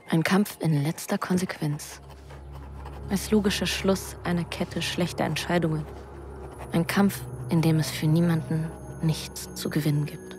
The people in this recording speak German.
Ein Kampf in letzter Konsequenz. Als logischer Schluss einer Kette schlechter Entscheidungen. Ein Kampf, in dem es für niemanden nichts zu gewinnen gibt.